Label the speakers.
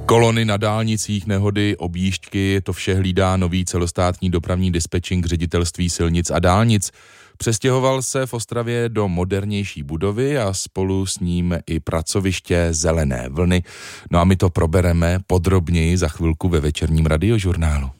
Speaker 1: Kolony na dálnicích, nehody, objížďky, to vše hlídá nový celostátní dopravní dispečing Ředitelství silnic a dálnic. Přestěhoval se v Ostravě do modernější budovy a spolu s ním i pracoviště Zelené vlny. No a my to probereme podrobněji za chvilku ve večerním radiožurnálu.